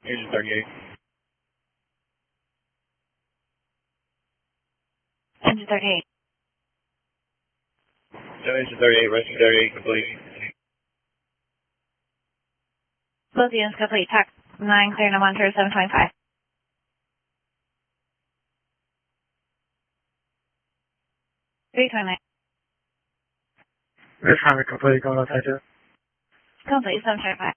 Engine 38. Engine 38. Engine 38, rescue 38, complete. Both units complete. TAC 9, clear, no monitor, 725. $329. This time complete, going on 10-2. Complete, 725.